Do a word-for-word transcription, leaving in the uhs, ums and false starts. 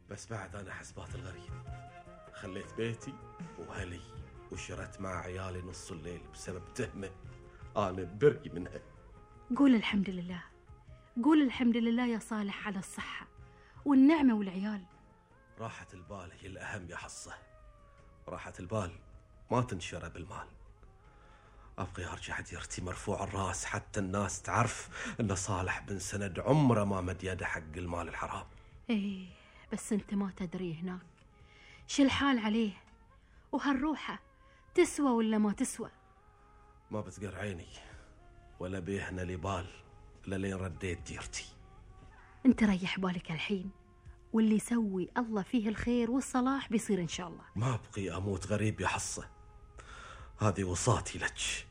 بس بعد أنا حسبات الغريب، خليت بيتي وهلي وشرت مع عيالي نص الليل بسبب تهمة أنا بري منها. قول الحمد لله، قول الحمد لله يا صالح على الصحة والنعمة والعيال. راحة البال هي الأهم يا حصة، راحة البال ما تنشرى بالمال. أبغي أرجع ديرتي مرفوع الراس حتى الناس تعرف أن صالح بن سند عمره ما مد يده حق المال الحرام. إيه بس أنت ما تدري هناك شو الحال عليه، وهالروحة تسوى ولا ما تسوى؟ ما بتقر عيني ولا بيهنا لي بال لين رديت ديرتي. أنت ريح بالك الحين، واللي يسوي الله فيه الخير والصلاح بيصير إن شاء الله. ما أبغي أموت غريب يا حصة، هذه وصاتي لك.